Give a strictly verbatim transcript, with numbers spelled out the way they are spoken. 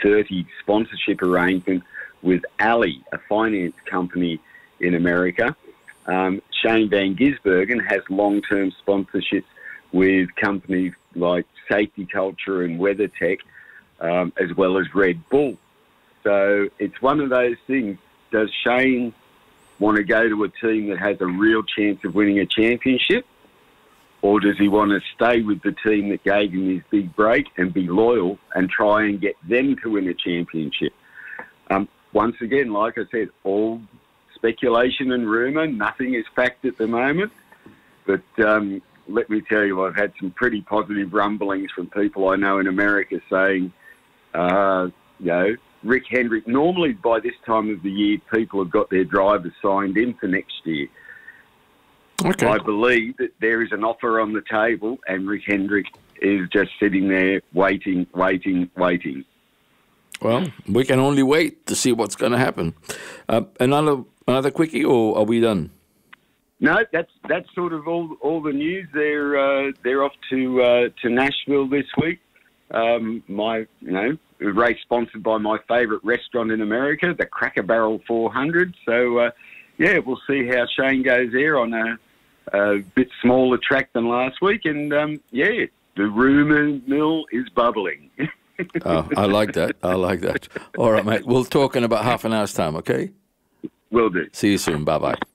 thirty sponsorship arrangement with Ally, a finance company in America. Um, Shane Van Gisbergen has long-term sponsorships with companies like Safety Culture and WeatherTech, um, as well as Red Bull. So it's one of those things. Does Shane want to go to a team that has a real chance of winning a championship? Or does he want to stay with the team that gave him his big break and be loyal and try and get them to win a championship? Um, once again, like I said, all speculation and rumour. Nothing is fact at the moment. But um, let me tell you, I've had some pretty positive rumblings from people I know in America saying, uh, you know, Rick Hendrick, normally by this time of the year, people have got their drivers signed in for next year. Okay. I believe that there is an offer on the table and Rick Hendrick is just sitting there waiting, waiting, waiting. Well, we can only wait to see what's going to happen. Uh, another another quickie, or are we done? No, that's that's sort of all all the news. They're uh, they're off to uh, to Nashville this week. Um, my you know race sponsored by my favourite restaurant in America, the Cracker Barrel four hundred. So uh, yeah, we'll see how Shane goes there on a, a bit smaller track than last week. And um, yeah, the rumour mill is bubbling. Oh, I like that. I like that. All right, mate. We'll talk in about half an hour's time, okay? Will do. See you soon. Bye-bye.